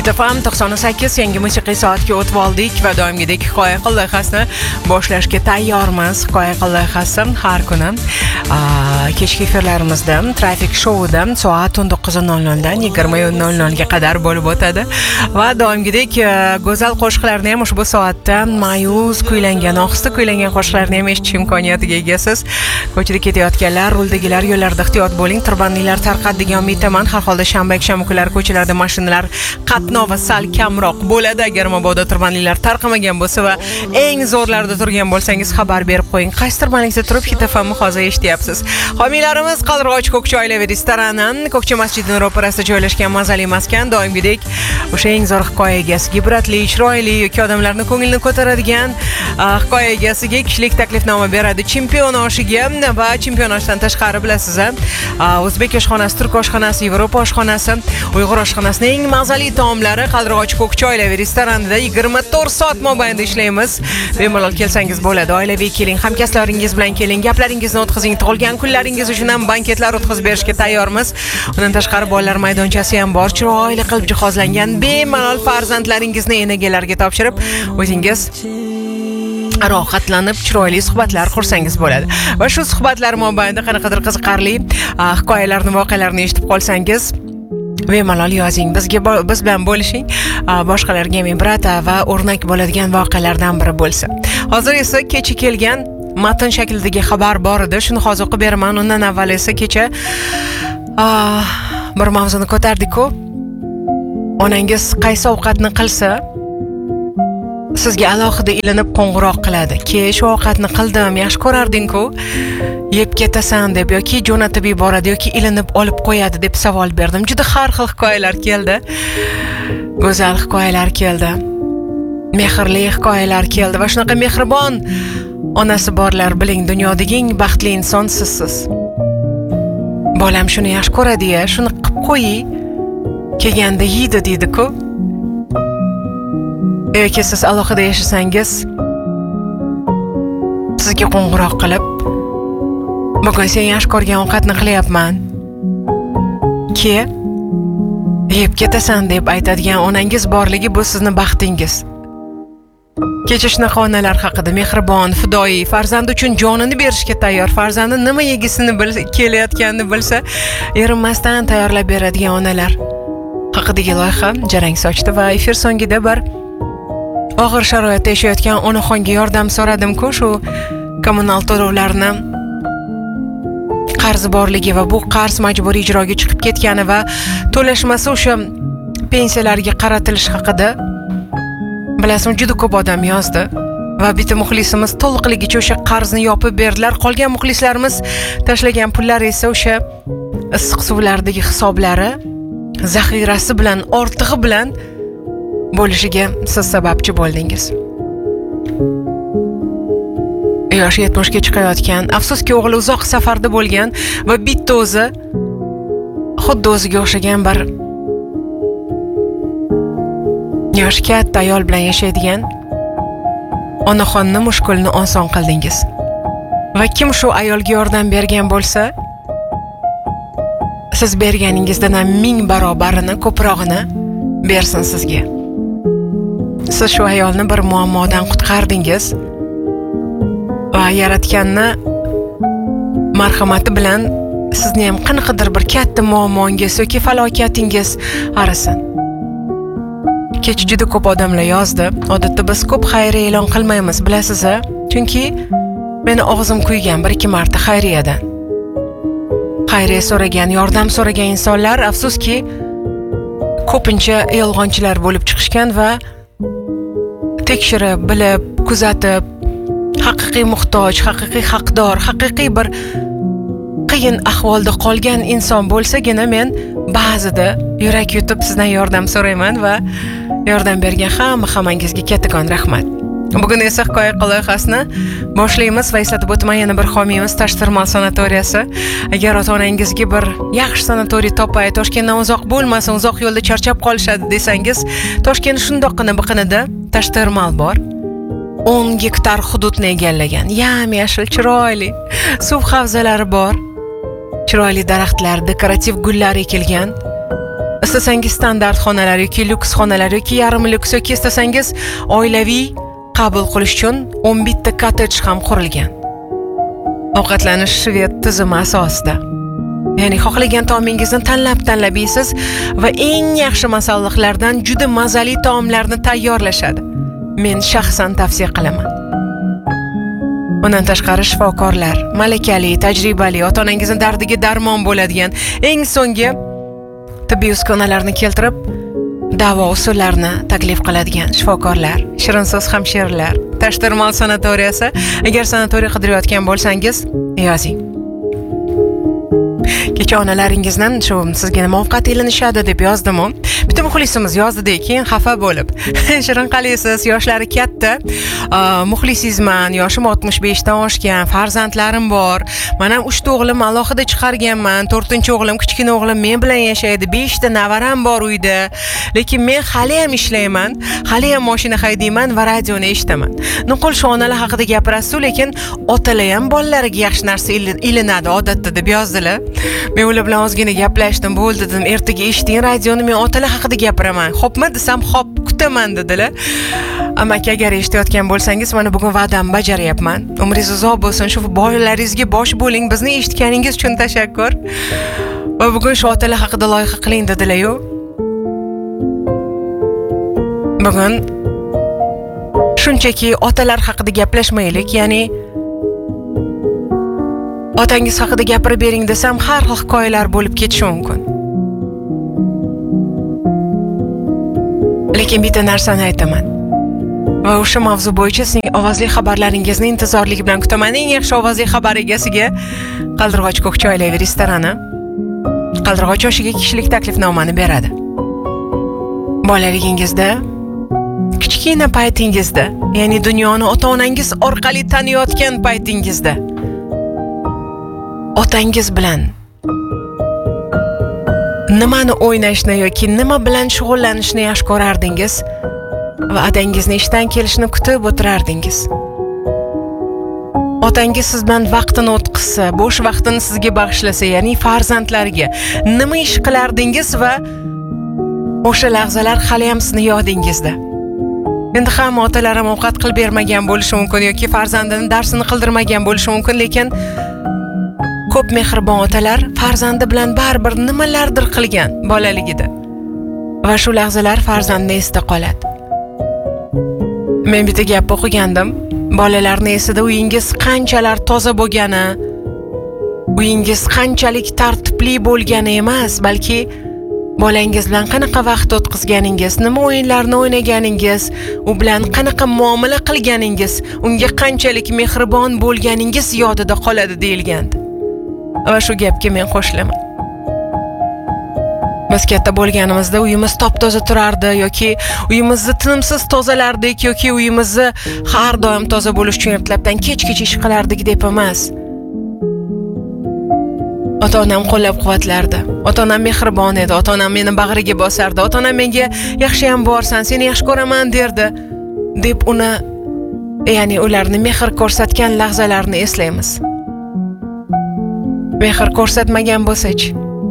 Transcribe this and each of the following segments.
Kitafam 98 yangi musiqiy soatga o'tib oldik va doimgidek hikoya qil loyihasini boshlashga tayyormiz. Hikoya qil loyihasi har kuni kechki efirlarimizda Traffic Show'da soat 19:00 dan 20:00 ga qadar bo'lib o'tadi va doimgidek go'zal qo'shiqlarni ham ushbu soatda ma'yus kuylangan, ohista kuylangan qo'shiqlarni ham eshitish imkoniyatiga egasiz. Ko'chada ketayotganlar, ruldagilar yo'llarda ehtiyot bo'ling. Tirbandliklar tarqadi degan umiddaman. Har holda shanba kunlari ko'chalarda mashinalar qatnovi sal kamroq bo'ladi. Agar mabodo tirbandliklar tarqamagan bo'lsa va eng zo'rlarda turgan bo'lsangiz xabar berib qo'ying. Qaysi tirbandlikda turib Hitafamni hozir eshityapsiz? Homiylarimiz Qaldirg'och Ko'kcha oilaviy restorani, Ko'kcha masjidining ro'parasida joylashgan mazali maskan, doimgidek o'sha eng zo'r hikoya egasiga, ibratli, chiroyli yoki odamlarning ko'nglini ko'taradigan hikoya egasiga kishilik taklifnoma beradi. Chempion oshiga va chempion oshdan tashqari bilasiz, O'zbek oshxonasi, turk oshxonasi, Yevropa oshxonasi, Uyg'ur oshxonasining eng mazali taomlari Qaldirg'och Ko'kcha oilaviy restoranida 24 soat mobaynida ishlaymiz. Bemalol kelsangiz bo'ladi. Oilaviy keling, hamkasblaringiz bilan keling, gaplaringizni o'tkazing. Tug'ilgan kunlaringiz uchun ham banketlar o'tkazib berishga tayyormiz. Undan tashqari bolalar maydonchasi ham bor. Chiroyli qilib jihozlangan. Bemalol farzandlaringizni enagalarga topshirib, o'zingiz rohatlanib chiroyli suhbatlar qursangiz bo'ladi. Va shu suhbatlar mobaynida qanaqadir qiziqarli hikoyalarni, voqealarni eshitib qolsangiz, bemalol yozing, biz bilan bo'lishing, boshqalarga ham ibrat va o'rnak bo'ladigan voqealardan biri bo'lsa. Hozir esa kecha kelgan matn shaklidagi xabar bor edi, shuni hozir o'qib beraman. Undan avval esa kecha bir mavzuni ko'tardik-ku. Onangiz qaysi ovqatni qilsa, sizga alohida ilinib qo'ng'iroq qiladi. Shu ovqatni qildim, yaxshi ko'rarding-ku, yeb ketasan deb yoki jo'natib yuboradi yoki ilinib olib qo'yadi deb savol berdim. Juda har xil hikoyalar keldi. Go'zal hikoyalar keldi. Mehrli hikoyalar keldi va shunaqa mehribon onasi borlar, biling, dunyodagi eng baxtli inson sizsiz. Bolam shuni yaxshi ko'radi-ya, shuni qilib qo'yi, kelganda yeydi deydi-ku. Yoki siz alohida yashasangiz, sizga qo'ng'iroq qilib, bugun sen yaxshi ko'rgan ovqatni qilyapman, yeb ketasan deb aytadigan onangiz borligi bu sizni baxtingiz. Kecha shunaqa onalar haqida, mehribon, fidoyi, farzandi uchun jonini berishga tayyor, farzandi nima yegisini kelayotganini bilsa, erinmasdan tayyorlab beradigan onalar haqidagi loyiha jarang sochdi va efir so'ngida bir og'ir sharoitda yashayotgan onaxonga yordam so'radim-ku, shu kommunal to'lovlarni qarzi borligi va bu qarz majburiy ijroga chiqib ketgani va to'lashmasi o'sha pensiyalarga qaratilish haqida. Bilasizmi, juda ko'p odam yozdi va bitta muxlisimiz to'liqligicha o'sha qarzni yopib berdilar. Qolgan muxlislarimiz tashlagan pullar esa o'sha issiq suvlardagi hisoblari zaxirasi bilan, ortig'i bilan bo'lishiga siz sababchi bo'ldingiz. Yoshi 70 ga chiqayotgan, afsuski o'g'li uzoq safarda bo'lgan va bitta o'zi xuddi o'ziga o'xshagan bir yosh katta ayol bilan yashaydigan onaxonni mushkulni oson qildingiz. Va kim shu ayolga yordam bergan bo'lsa, siz berganingizdan 1000 barobarini, ko'prog'ini bersin sizga. Siz shu ayolni bir muammodan qutqardingiz va yaratganni marhamati bilan sizni ham qanaqadir bir katta muammongiz yoki falokatingiz arasin. Kecha juda ko'p odamlar yozdi. Odatda biz ko'p xayriya e'lon qilmaymiz, bilasiz-a? Chunki meni og'zim kuygan 1-2 marta xayriyadan. Xayriya so'ragan, yordam so'ragan insonlar afsuski ko'pincha yolg'onchilar bo'lib chiqishgan va tekshirib, bilib, kuzatib, haqiqiy muhtoj, haqiqiy haqdor, haqiqiy bir qiyin ahvolda qolgan inson bo'lsagina men ba'zida yurak yutib sizdan yordam so'rayman va yordam bergan hammangizga kattakon rahmat. Bugun esa hikoya loyihasini boshlaymiz va eslatib o'tman, yana bir homiyimiz Tashtirmal sanatoriyasi. Agar ota-onangizga bir yaxshi sanatoriy topay, Toshkentdan uzoq bo'lmasin, uzoq yo'lda charchab qolishadi desangiz, Toshkent shundoqqina biqinida Tashtirmal bor. 10 gektar hududni egallagan, yam-yashil, chiroyli suv havzalari bor. Chiroyli daraxtlar, dekorativ gullar ekilgan. istasangiz standart xonalar yoki lyuks xonalar yoki yarim lyuks yoki istasangiz oilaviy qabul qilish uchun 11 ta kottedj ham qurilgan. Ovqatlanish shved tizimi asosida. Ya'ni xohlagan taomingizni tanlab yeysiz va eng yaxshi masalliqlardan juda mazali taomlarni tayyorlashadi. Men shaxsan tavsiya qilaman. Undan tashqari shifokorlar, malakali, tajribali, ota-onangizning dardiga darmon bo'ladigan eng so'nggi tibbiy uskunalarni keltirib, davo usullarini taklif qiladigan shifokorlar, shirinso'z hamshiralar, Tashtirmol sanatoriyasi. Agar sanatoriya qidirayotgan bo'lsangiz, yozing. Kecha onalaringizdan shu sizga nima ovqat ilinishadi deb yozdim-ku. Bitta muxlisimiz yozdi-da, keyin xafa bo'lib. Shirin qalisiz, yoshlari katta, muxlisizman, yoshim 65 dan oshgan, farzandlarim bor. Men ham 3 ta o'g'lim alohida chiqarganman, 4-o'g'lim, kichkina o'g'lim men bilan yashaydi, 5 ta navaram bor uyda. Lekin men hali ham ishlayman, hali ham mashina haydayman va radioni eshitaman. Nuqul shu onalar haqida gapirasiz, lekin otalar ham bolalariga yaxshi narsa ilinadi odatda deb yozdilar. Men ular bilan ozgina gaplashdim, bo'ldi dedim, ertaga eshiting radioni, men otalar haqida gapiraman. Xo'pmi desam, xo'p, kutaman dedilar. Amaki, agar eshitayotgan bo'lsangiz, mana bugun va'dam bajaryapman. Umringiz uzoq bo'lsin, shu bolalaringizga bosh bo'ling. Bizni eshitganingiz uchun tashakkur. Va bugun shu otalar haqida loyiha qiling dedilar-yu. Bugun shunchaki otalar haqida gaplashmaylik, ya'ni otangiz haqida gapirib bering desam, har xil hikoyalar bo'lib ketishi mumkin. Lekin bitta narsani aytaman. Va o'sha mavzu bo'yicha sizning ovozli xabarlaringizni intizorlik bilan kutaman. Eng yaxshi ovozli xabar egasiga Qaldirg'och Ko'kchoylar restorani Qaldirg'och yoshiga kishilik taklifnomani beradi. Bolaligingizda, kichkina paytingizda, ya'ni dunyoni ota-onangiz orqali taniyotgan paytingizda otangiz bilan nimani o'ynashni yoki nima bilan shug'ullanishni yaxshi ko'rardingiz va adangizni ishdan kelishini kutib o'tirardingiz. Otangiz siz bilan vaqtini o'tkazsa, bo'sh vaqtini sizga bag'ishlasa, ya'ni farzandlarga nima ish qilardingiz va o'sha lahzalar hali ham sizning yodingizda. Endi hamma otalar ham ovqat qilib bermagan bo'lishi mumkin yoki farzandini darsini qildirmagan bo'lishi mumkin, lekin ko'p mehribon otalar farzandi bilan baribir nimalardir qilgan bolaligida. Va shu lahzalar farzandni esda qoladi. Men bitta gap o'qigandim. Bolalarni esida uyingiz qanchalar toza bo'lgani, uyingiz qanchalik tartibli bo'lgani emas, balki bolangiz bilan qanaqa vaqt o'tkazganingiz, nima o'yinlarni o'ynaganingiz, u bilan qanaqa muomala qilganingiz, unga qanchalik mehribon bo'lganingiz yodida qoladi deyilgandi. Va shu gapga men qo'shilaman. Biz katta bo'lganimizda uyimiz top-toza turardi yoki uyimizni tinimsiz tozalardik yoki uyimizni har doim toza bo'lish uchun ertalabdan kechgacha ish qilardik deb emas. Ota-onam qo'llab-quvvatlardi. Ota-onam mehribon edi. Ota-onam meni bag'riga bosardi. Ota-onam menga yaxshi ham borsan, seni yaxshi ko'raman derdi, deb uni, ya'ni ularni mehr ko'rsatgan lahzalarni eslaymiz. Mehr ko'rsatmagan bo'lsa-chi?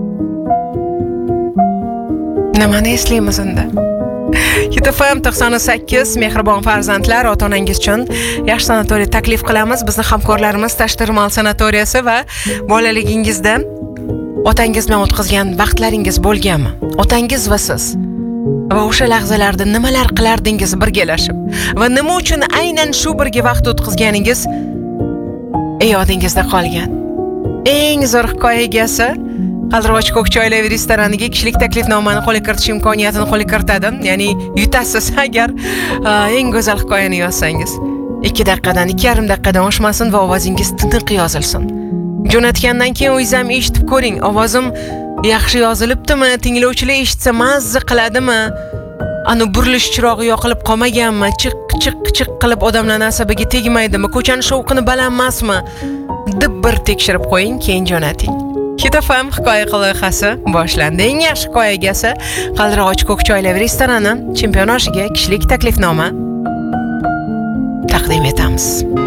Nimani eslaymiz unda? YTFM 98 mehribon farzandlar ota-onangiz uchun yaxshi sanatoriya taklif qilamiz. Bizning hamkorlarimiz Tashtirmol sanatoriyasi va bolaligingizda otangiz bilan o'tkazgan vaqtlaringiz bo'lganmi? Otangiz va siz va o'sha lahzalarda nimalar qilardingiz birgalashib va nima uchun aynan shu birga vaqt o'tkazganingiz yodingizda qolgan? Eng zo'r hikoya egasi Qaldirg'och Ko'kchoylar restoraniga kishilik taklifnomani qo'lga kiritish imkoniyatini qo'lga kiritadi. Ya'ni yutasiz agar eng go'zal hikoyani yozsangiz. 2 daqiqadan 2,5 daqiqadan oshmasin va ovozingiz tiniq yozilsin. Jo'natgandan keyin o'zingizam eshitib ko'ring. Ovozim yaxshi yozilibdimi? Tinglovchilar eshitsa mazza qiladimi? Ani burilish chirog'i yoqilib qolmaganmi? Chiq qilib odamlarning asabiga tegmaydimi? Ko'chani shovqini balandmasmi? Deb bir tekshirib qo'ying, keyin jo'nating. YTFM hikoya loyihasi boshlandi. Eng yaxshi hikoya egasi Qaldirg'och Ko'kchoylar restorani chempion oshiga kishilik taklifnoma taqdim etamiz.